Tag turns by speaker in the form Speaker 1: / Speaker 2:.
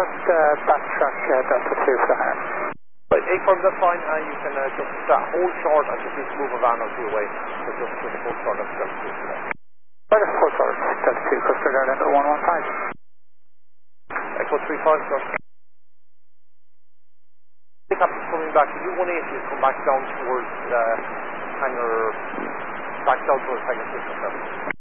Speaker 1: backtrack Delta 2 for the higher.
Speaker 2: Right, 8 firm, that's fine, you can just hold short and just need to move a van or two away. So just hold short of Delta 2 for that.
Speaker 1: Right, hold short Delta 2, Custer Guard into 115.
Speaker 2: Echo 35, sir. The captain's coming back. You 180 is come back down towards hangar, back down towards hangar 6 or 7.